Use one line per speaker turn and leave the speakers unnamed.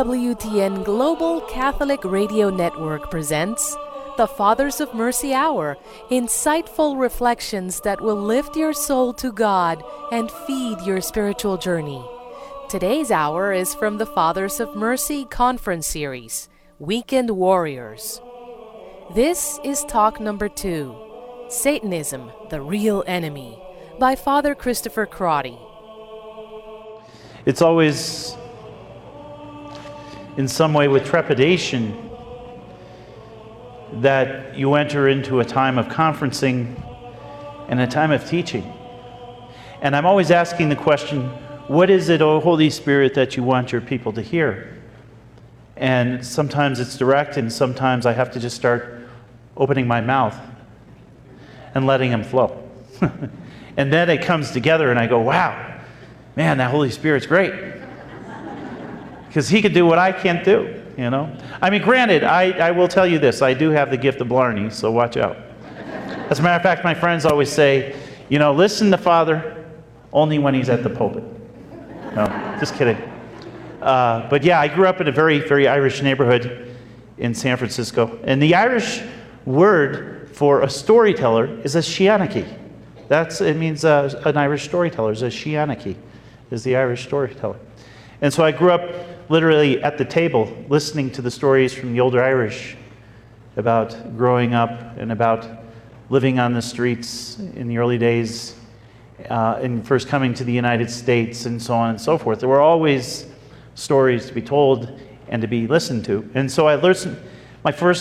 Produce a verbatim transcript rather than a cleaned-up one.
W T N Global Catholic Radio Network presents the Fathers of Mercy Hour, insightful reflections that will lift your soul to God and feed your spiritual journey. Today's hour is from the Fathers of Mercy Conference Series, Weekend Warriors. This is talk number two, Satanism, the Real Enemy, by Father Christopher Crotty.
It's always, in some way, with trepidation that you enter into a time of conferencing and a time of teaching. And I'm always asking the question, what is it, O Holy Spirit, that you want your people to hear? And sometimes it's direct, and sometimes I have to just start opening my mouth and letting them flow. And then it comes together and I go, wow, man, that Holy Spirit's great. Because he could do what I can't do, you know? I mean, granted, I, I will tell you this, I do have the gift of Blarney, so watch out. As a matter of fact, my friends always say, you know, listen to Father only when he's at the pulpit. No, just kidding. Uh, but yeah, I grew up in a very, very Irish neighborhood in San Francisco. And the Irish word for a storyteller is a Sheanachie. That's, it means uh, an Irish storyteller is a Sheanachie, is the Irish storyteller. And so I grew up literally at the table listening to the stories from the older Irish about growing up and about living on the streets in the early days uh, and first coming to the United States and so on and so forth. There were always stories to be told and to be listened to. And so I listened, my first